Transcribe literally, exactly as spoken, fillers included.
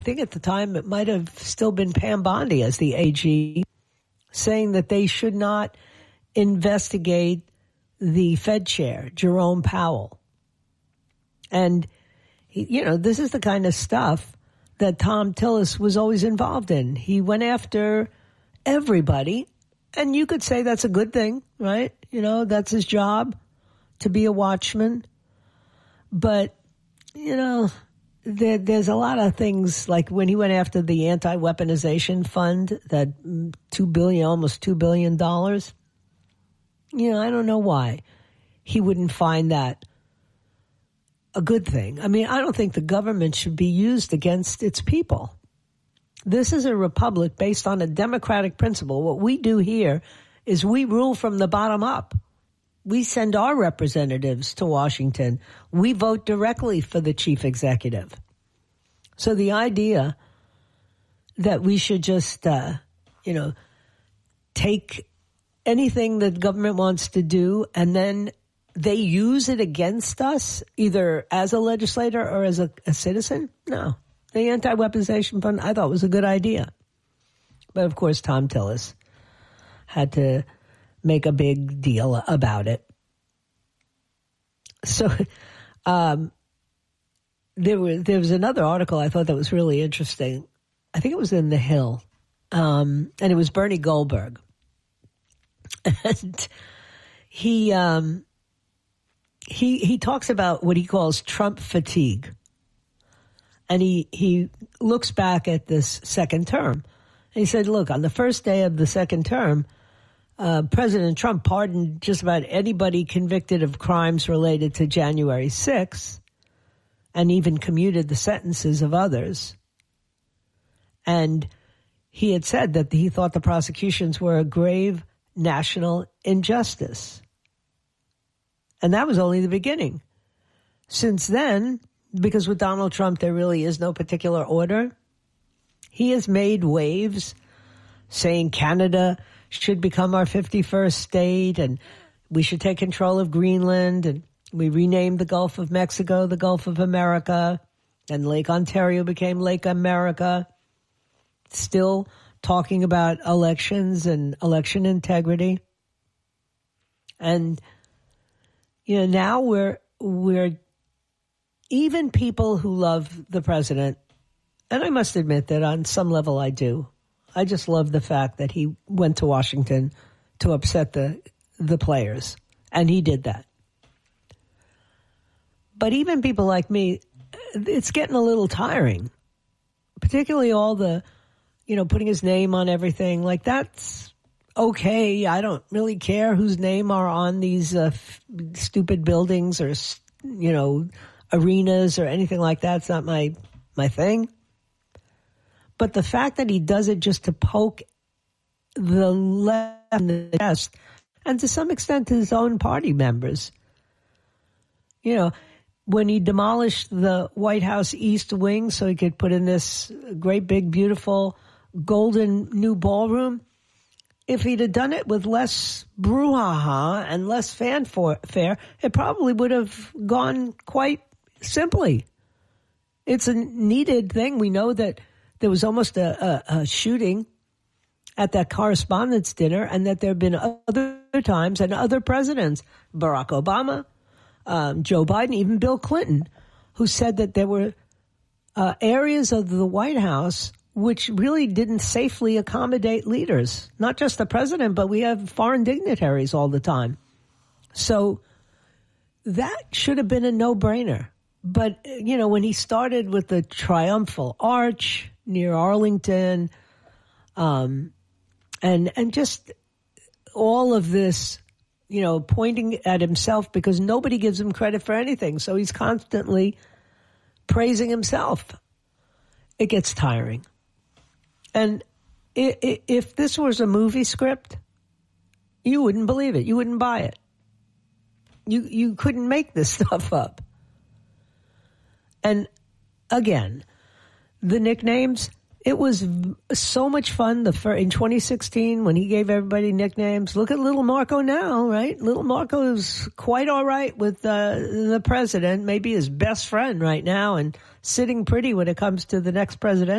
think at the time it might have still been Pam Bondi as the A G, saying that they should not investigate the Fed chair, Jerome Powell. And, you know, this is the kind of stuff that Thom Tillis was always involved in. He went after everybody, and you could say that's a good thing, right? You know, that's his job, to be a watchman. But, you know, there, there's a lot of things, like when he went after the anti-weaponization fund, that two billion dollars, almost two billion dollars. You know, I don't know why he wouldn't find that a good thing. I mean, I don't think the government should be used against its people. This is a republic based on a democratic principle. What we do here is we rule from the bottom up. We send our representatives to Washington. We vote directly for the chief executive. So the idea that we should just, uh, you know, take anything that government wants to do and then they use it against us, either as a legislator or as a, a citizen? No. The anti-weaponization fund, I thought, was a good idea. But, of course, Thom Tillis had to make a big deal about it. So um, there, were, there was another article I thought that was really interesting. I think it was in The Hill, um, and it was Bernie Goldberg. And he... Um, He he talks about what he calls Trump fatigue. And he, he looks back at this second term. And he said, look, on the first day of the second term, uh, President Trump pardoned just about anybody convicted of crimes related to January sixth and even commuted the sentences of others. And he had said that he thought the prosecutions were a grave national injustice. And that was only the beginning. Since then, because with Donald Trump there really is no particular order, he has made waves saying Canada should become our fifty-first state and we should take control of Greenland, and we renamed the Gulf of Mexico the Gulf of America, and Lake Ontario became Lake America. Still talking about elections and election integrity. And you know, now we're we're even people who love the president, and I must admit that on some level I do. I just love the fact that he went to Washington to upset the the players, and he did that. But even people like me, it's getting a little tiring, particularly all the, you know, putting his name on everything. Like, that's okay, I don't really care whose name are on these uh, f- stupid buildings or, you know, arenas or anything like that. It's not my my thing. But the fact that he does it just to poke the left in the chest, and to some extent his own party members. You know, when he demolished the White House East Wing so he could put in this great big beautiful golden new ballroom, if he'd have done it with less brouhaha and less fanfare, it probably would have gone quite simply. It's a needed thing. We know that there was almost a, a, a shooting at that correspondence dinner, and that there have been other times and other presidents, Barack Obama, um, Joe Biden, even Bill Clinton, who said that there were uh, areas of the White House which really didn't safely accommodate leaders, not just the president, but we have foreign dignitaries all the time. So that should have been a no-brainer. But, you know, when he started with the triumphal arch near Arlington, um, and and just all of this, you know, pointing at himself because nobody gives him credit for anything. So he's constantly praising himself. It gets tiring. And if this was a movie script, you wouldn't believe it. You wouldn't buy it. You you couldn't make this stuff up. And again, the nicknames, It was so much fun the fir- in twenty sixteen when he gave everybody nicknames. Look at little Marco now, right? Little Marco is quite all right with uh, the president, maybe his best friend right now, and sitting pretty when it comes to the next president.